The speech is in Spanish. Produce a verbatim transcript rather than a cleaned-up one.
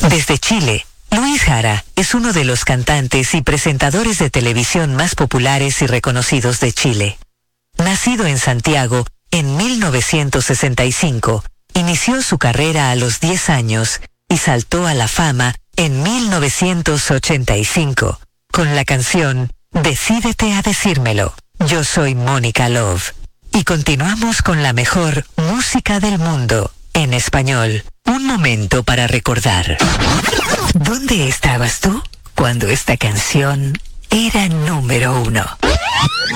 Desde Chile, Luis Jara es uno de los cantantes y presentadores de televisión más populares y reconocidos de Chile. Nacido en Santiago en mil novecientos sesenta y cinco, inició su carrera a los diez años y saltó a la fama en mil novecientos ochenta y cinco con la canción Decídete a decírmelo. Yo soy Mónica Love. Y continuamos con la mejor música del mundo en español. Un momento para recordar. ¿Dónde estabas tú cuando esta canción era número uno?